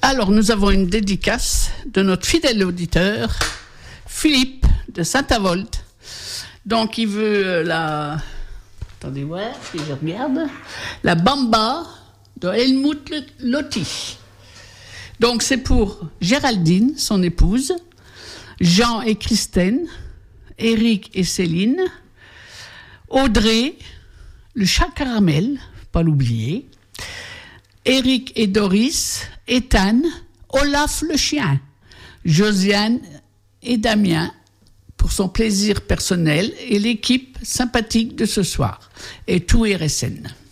Alors, nous avons une dédicace de notre fidèle auditeur, Philippe de Saint-Avold. Donc, il veut la... Attendez voir, si je regarde. La Bamba de Helmut Lotti. Donc, c'est pour Géraldine, son épouse, Jean et Christine, Éric et Céline, Audrey, le chat caramel, pas l'oublier, Éric et Doris, Ethan, Olaf le chien, Josiane et Damien, pour son plaisir personnel, et l'équipe sympathique de ce soir, et tout RSN.